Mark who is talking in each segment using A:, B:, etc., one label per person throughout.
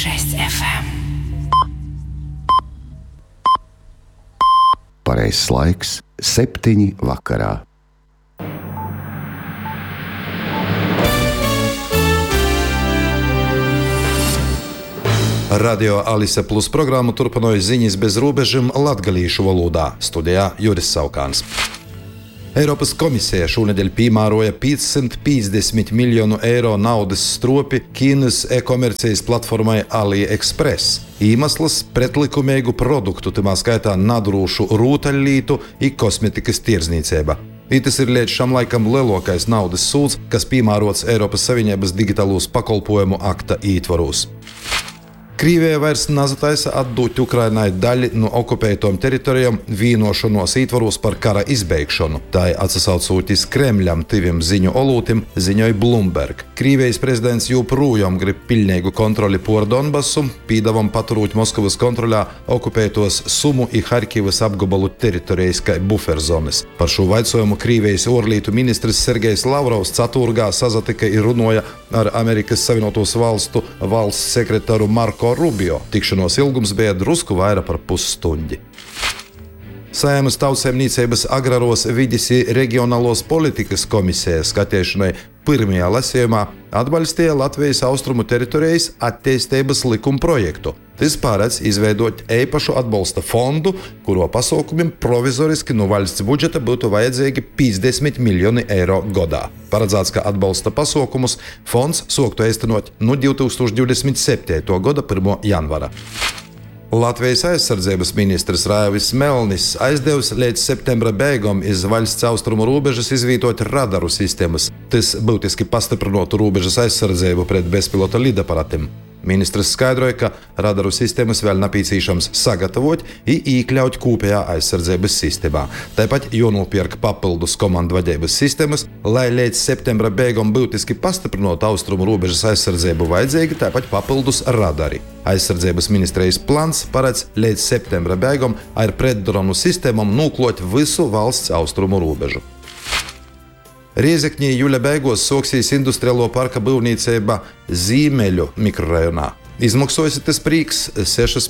A: 6 FM.
B: Pareizs laiks 7 vakarā.
C: Radio Alise Plus programmu turpināja ziņas bez robežām latgalīšu valodā. Studijā Juris Saukāns. Eiropas komisija šonedēļ piemēroja 550 miljonu eiro naudas stropi Ķīnas e-komercijas platformai AliExpress. Iemesls – pretlikumīgu produktu, timā skaitā nadrūšu rūtaļlītu i kosmetikas tirdzniecība. Tas ir līdz šam laikam lielākais naudas sūds, kas piemērots Eiropas Savienības digitālos pakalpojumu akta ietvaros. Krievija vairs nazataisa atdot Ukrainai daļu no okupētām teritorijām vienošanos ietvaros par kara izbeigšanu. Tā atsaucoties Kremļam tiviem ziņu olūtim, ziņoja Bloomberg. Krievijas prezidents joprojām grib pilnīgu kontroli pār Donbasu, pīdavam paturūt Moskavas kontrolā okupētos Sumu i Harkivas apgabalu teritorijas kā buferzonas. Par šo jautājumu Krievijas ārlietu ministrs Sergejs Lavrovs ceturtdien sazatika i runāja ar Amerikas Savienotos Valstu valsts sekretāru Marko Rubio. Tikšanos ilgums bija drusku vairāk par pusstundi. Saeimas Tautsaimniecības agraros vides i reģionālos politikas komisijas skatīšanai pirmajā lasījumā atbalstīja Latvijas austrumu teritorijas attīstības likuma projektu. Tas paredz izveidot īpašu atbalsta fondu, kuro pasaukumiem provizoriski no valsts budžeta būtu vajadzīgi 50 miljoni eiro gadā. Paredzēts, ka atbalsta pasaukumus fonds sāktu īstenot no 2027. gada 1. janvāra. Latvijas aizsardzības ministrs Raivis Melnis aizdevis līdz septembra beigām iz valsts austrumu robežas izvietot radaru sistēmas. Tas būtiski pastiprinātu robežas aizsardzību pret bezpilota lidaparātiem. Ministrs skaidroja, ka radaru sistēmas vēl nepieciešams sagatavot i iekļaut kopējā aizsardzības sistēmā. Tāpat jānopērk papildus komandu vadības sistēmas, lai līdz septembra beigām būtiski pastiprinātu austrumu robežas aizsardzību vajadzīgi tāpat papildus radari. Aizsardzības ministrijas plāns paredz līdz septembra beigām ar pretdronu sistēmām noklot visu valsts austrumu robežu. Riezekņī jūļa beigās soksīs industriālo parka būvniecība Zīmeļu mikrorajonā. Izmaksājas tas prīks 6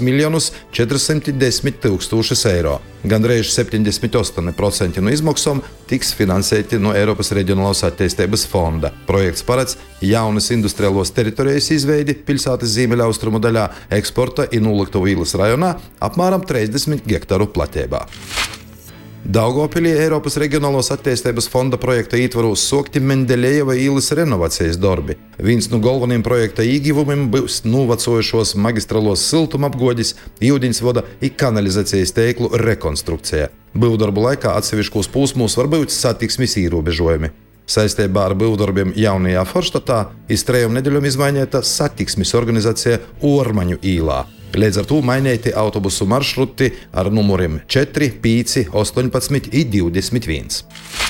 C: 410 000 eiro. Gandrīz 78% no izmaksām tiks finansēti no Eiropas Reģionālās attīstības fonda. Projekts paredz jaunas industriālos teritorijas izveidi pilsētas Zīmeļa austrumu daļā, eksporta i nolektuvu īlas rajonā apmēram 30 hektaru platībā. Daugavpilī Eiropas Reģionālās attīstības fonda projekta ietvaros sākti Mendeļejeva īlas renovācijas darbi. Viens no galvenajiem projekta ieguvumiem būs novecojušos magistrālos siltumapgādes, ūdensvada i kanalizācijas tīklu rekonstrukcija. Būvdarbu laikā atsevišķos posmos var būt satiksmes ierobežojumi. Saistībā ar būvdarbiem jaunajā Forštatā iz 3 nedēļām izmainīta satiksmes organizācija Ormaņu īlā. Līdz ar to mainīti autobusu maršruti ar numuriem 4, 5, 18 i 21.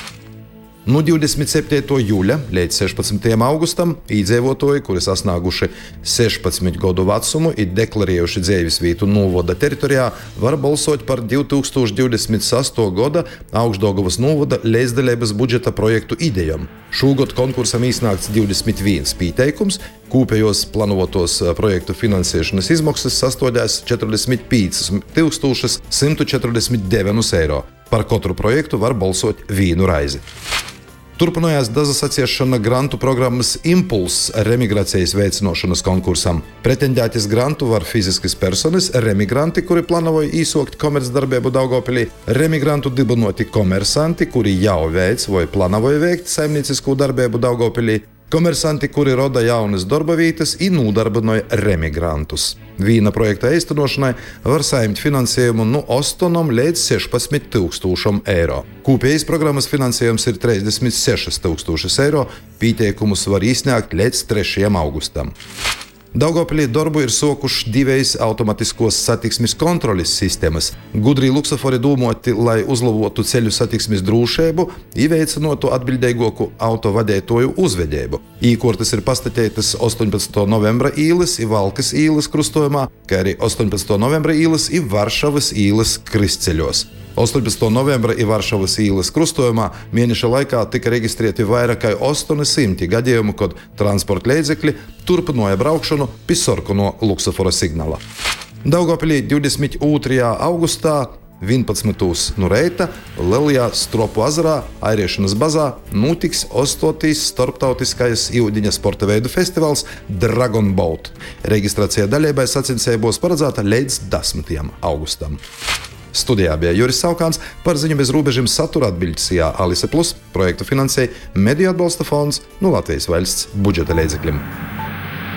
C: No 27. jūļa līdz 16. augustam iedzīvotāji, kuri sasnieguši 16 gadu vecumu un deklarējuši dzīvesvietu novada teritorijā, var balsot par 2026. gada Augšdaugavas novada līdzdalības budžeta projektu idejām. Šogad konkursam iesniegts 21 pieteikums, kopējos plānotos projektu finansēšanas izmaksas sastādās 45 149 eiro. Par katru projektu var balsot vienu reizi. Turpinājās dazasaciešana grantu programmas Impulss remigrācijas veicināšanas konkursam. Pretendētis grantu var fiziskas personas, remigranti, kuri plānoja īsākt komercdarbību Daugavpilī, remigrantu dibinoti komersanti, kuri jau veic vai plānoja veikt saimniecisku darbību Daugavpilī, komersanti, kuri roda jaunas darba vietas un nodarbinoja remigrantus. Viena projekta īstenošanai var saņemt finansējumu no 8 līdz 16 000 eiro. Kopējais programmas finansējums ir 36 000 eiro, pieteikumus var iesniegt līdz 3. augustam. Daugavpilī darbu ir sākuši 2 automatiskos satiksmes kontroles sistēmas. Gudri luksofori domāti, lai uzlabotu ceļu satiksmes drošību un veicinātu atbildīgāku autovadītāju uzvedību. Īkortas ir pastatētas 18. novembra īles un Valkas īles krustojumā, kā arī 18. novembra īles un Varšavas īles kristceļos. 18. novembra i Varšavas īles krustojumā mēneša laikā tika reģistrēti vairāk kā 800 gadījumu, kad transporta līdzekļi turpināja braukšanu pie sarkano luksofora signāla. Daugavpilī 22. augustā 11. no reita Lielajā Stropu ezerā airiešanas bazā notiks 8. starptautiskais jūdiņa sporta veidu festivāls Dragon Boat. Reģistrācija dalībai sacensībos paredzēta līdz 10. augustam. Studijā bija Juris Saukāns, par ziņu bez robežiem satura atbildsījā Alise Plus, projektu finansēja Mediju atbalsta fonds no Latvijas valsts budžeta līdzekļiem.